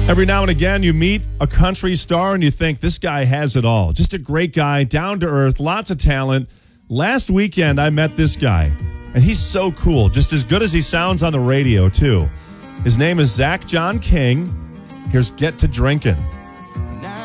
Every now and again, you meet a country star and you think, this guy has it all. Just a great guy, down to earth, lots of talent. Last weekend, I met this guy, and he's so cool, just as good as he sounds on the radio, too. His name is Zach John King. Here's Get to Drinkin'.